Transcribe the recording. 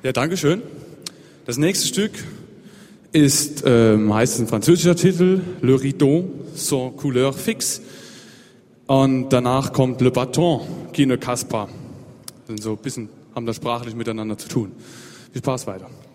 Ja, danke schön. Das nächste Stück heißt ein französischer Titel, Le Rideau sans couleur fixe. Und danach kommt Le Bâton qui ne casse pas. Sind so ein bisschen, haben das sprachlich miteinander zu tun. Viel Spaß weiter.